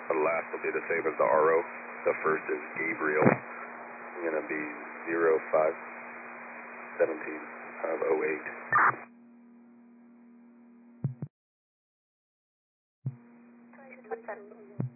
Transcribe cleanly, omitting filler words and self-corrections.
The last will be the same as the RO. The first is Gabriel. It's going to be 0517 of 08.